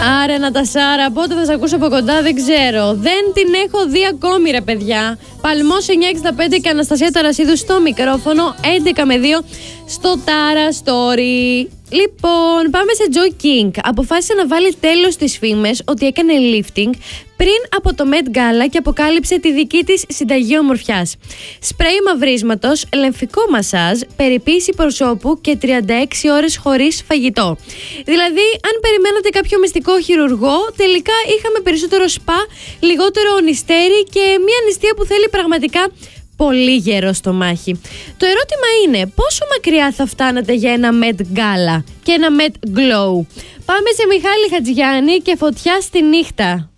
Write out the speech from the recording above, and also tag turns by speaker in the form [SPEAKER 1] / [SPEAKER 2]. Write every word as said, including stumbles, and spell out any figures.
[SPEAKER 1] Άρα Νατασάρα, πότε θα σε ακούσω από κοντά δεν ξέρω. Δεν την έχω δει ακόμη ρε παιδιά. Παλμός εννιά εξήντα πέντε και Αναστασία Ταρασίδου στο μικρόφωνο, έντεκα με δύο στο Tara Story. Λοιπόν, πάμε σε Joy King. Αποφάσισε να βάλει τέλος στις φήμες ότι έκανε lifting πριν από το Met Gala και αποκάλυψε τη δική της συνταγή ομορφιάς. Σπρέι μαυρίσματος, λεμφικό μασάζ, περιποίηση προσώπου και τριάντα έξι ώρες χωρίς φαγητό. Δηλαδή, αν περιμένατε κάποιο μυστικό χειρουργό, τελικά είχαμε περισσότερο σπα, λιγότερο ονιστέρι και μια νηστεία που θέλει πραγματικά πολύ γερό στο μάχη. Το ερώτημα είναι πόσο μακριά θα φτάνατε για ένα Met Gala και ένα Met Glow. Πάμε σε Μιχάλη Χατζηγιάννη και φωτιά στη νύχτα.